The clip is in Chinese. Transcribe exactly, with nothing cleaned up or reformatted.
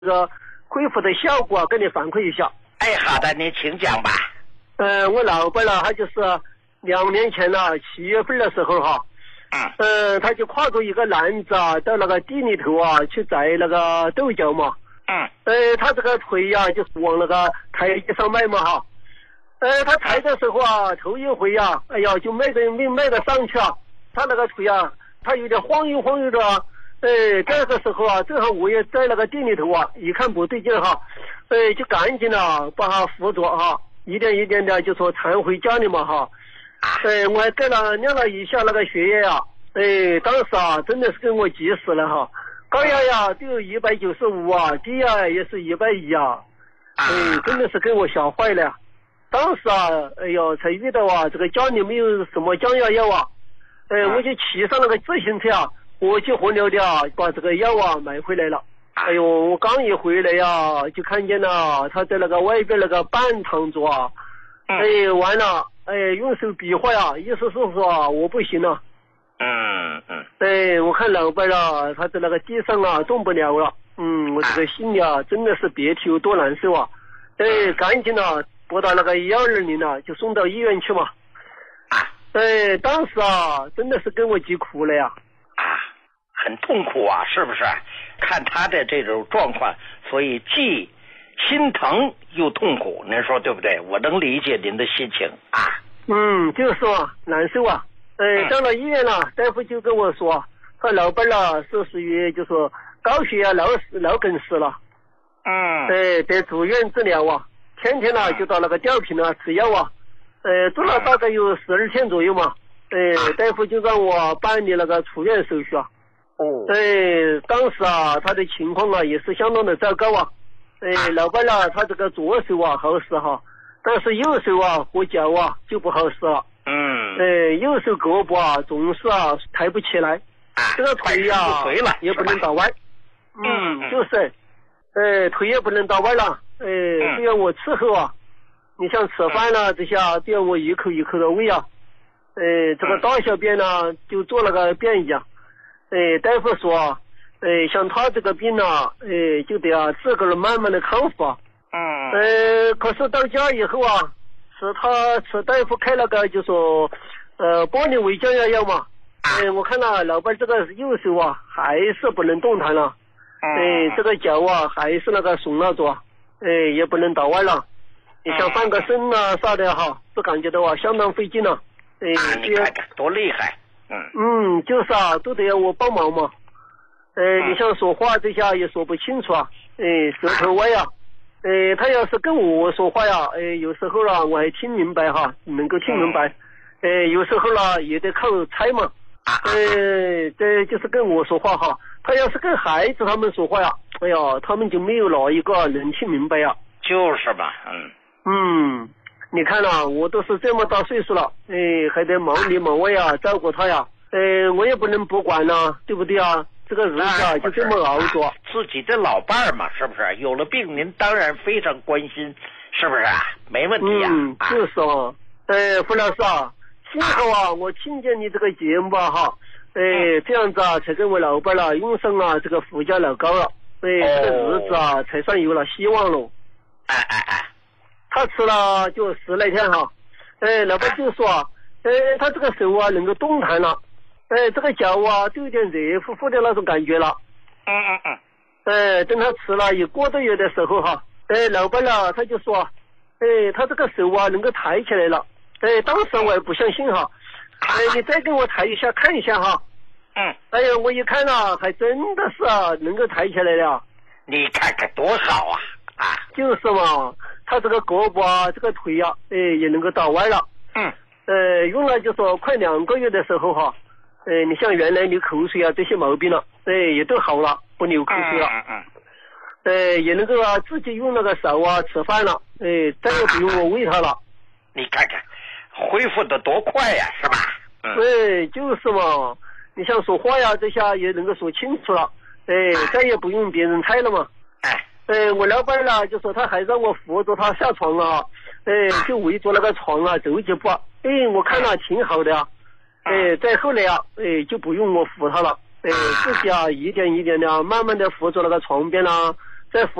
这个恢复的效果啊，跟你反馈一下。 哎，好的，您请讲吧。 呃，我老伴呢，他就是两年前呢，七月份的时候哈， 嗯， 呃，他就挎着一个篮子啊，到那个地里头啊去摘那个豆角嘛。 嗯， 呃，他这个腿呀、啊，就是往那个台阶上迈嘛哈。呃，他抬的时候啊，头一回呀、啊，哎呀，就迈得没迈得上去啊，他那个腿啊，他有点晃悠晃悠的啊。哎，这个时候啊，正好我也在那个店里头啊，一看不对劲哈，哎，就赶紧啊把他扶着哈，一点一点的就说搀回家里嘛哈。哎，我还给了量了一下那个血液啊，哎，当时啊真的是给我急死了哈，高压呀都有一百九十五啊，低压也是一百一啊，哎，真的是给我吓坏了。当时啊，哎呦，才遇到啊这个家里没有什么降压药啊，哎，我就骑上那个自行车啊。我去火牛的啊，把这个药啊买回来了。哎呦，我刚一回来呀、啊，就看见了他在那个外边那个半躺着啊。哎，完了，哎，用手比划呀，意思是说我不行了。 嗯嗯。 哎，我看老伴啊，他在那个地上啊动不了了。嗯，我这个心里啊，真的是别提有多难受啊。哎，赶紧啊拨到那个幺二零啊，就送到医院去嘛。 啊。 哎，当时啊，真的是给我急哭了呀。 啊，很痛苦啊，是不是？看他的这种状况，所以既心疼又痛苦，您说对不对？我能理解您的心情啊。 嗯，就是说难受啊。呃，到了医院了，大夫就跟我说，他老伴了是属于就说高血压、脑脑梗死了。 嗯。 呃，得住院治疗啊，天天呢就到那个吊瓶啊吃药啊，呃，住了大概有十二天左右嘛。呃，大夫就让我办理那个出院手续啊。 哦。 呃，当时啊，他的情况啊也是相当的糟糕啊。呃，老伴呢，他这个左手啊好使哈，但是右手啊和脚啊就不好使了。 嗯。 呃，右手胳膊啊总是啊抬不起来， 啊、 这个腿呀、啊、也不能倒弯。 嗯， 就是，呃，腿也不能倒弯了。呃，这样我伺候啊，你像吃饭了、啊、这下都要我一口一口的喂啊。呃，这个大小便呢，就做了个便衣啊。呃，大夫说，呃，像他这个病呢、啊，呃，就得啊自个儿慢慢的康复啊。 嗯。 呃，可是到家以后啊，是他吃大夫开了个就说，呃，玻利维降压药嘛。呃，我看到老伴这个右手啊，还是不能动弹了。呃，这个脚啊，还是那个耸了着，呃，也不能倒弯了。你想翻个身啊啥的哈，是感觉到啊相当费劲了。哎， 啊，你看看多厉害！嗯嗯，就是啊，都得要我帮忙嘛。呃，嗯、你像说话这下也说不清楚啊，哎，舌头歪啊。呃，他要是跟我说话呀，哎，有时候啊我还听明白哈，能够听明白。呃，有时候呢也得靠猜嘛。呃，这就是跟我说话哈。他要是跟孩子他们说话呀，哎呀，他们就没有哪一个能听明白呀。 就是吧，嗯。 嗯。你看啊，我都是这么大岁数了，哎，还得忙里忙外啊，照顾他呀，哎，我也不能不管呐、啊，对不对啊？这个日子啊，就这么熬着。 自己的老伴儿嘛，是不是？有了病，您当然非常关心，是不是啊？没问题呀、啊。 嗯，就是啊。哎，胡老师啊，幸好啊，我听见你这个节目啊，哈，哎，这样子啊，才跟我老伴儿啊用上啊这个福家老膏了，哎，这个日子啊，才算有了希望喽。 哎哎哎。 他吃了就十来天哈，哎，老伴就说，哎，他这个手啊能够动弹了，哎，这个脚啊都有点热乎乎的那种感觉了。 嗯嗯嗯。 哎，等他吃了一个多月的时候哈，哎，老伴呢他就说，哎，他这个手啊能够抬起来了，哎，当时我也不相信哈，哎，你再给我抬一下看一下哈。 嗯。 哎呀，我一看啊，还真的是啊能够抬起来了。 你看看多好啊！啊， 就是嘛。他这个胳膊啊，这个腿啊，哎，也能够倒弯了。 嗯。 呃，用了就说快两个月的时候哈，呃，你像原来流口水啊这些毛病了，哎，也都好了，不流口水了。 嗯嗯。 呃，也能够啊自己用那个手啊吃饭了，哎，再也不用我喂他了。 你看看，恢复的多快呀，是吧？ 嗯。对，就是嘛。你像说话呀，这下也能够说清楚了，哎，再也不用别人猜了嘛。 哎。 哎，我老伴呢就说他还让我扶着他下床啊，哎，就围着那个床啊走几步，哎，我看了挺好的啊，哎，再后来啊，哎，就不用我扶他了，哎，自己啊一点一点的慢慢的扶着那个床边啊， 在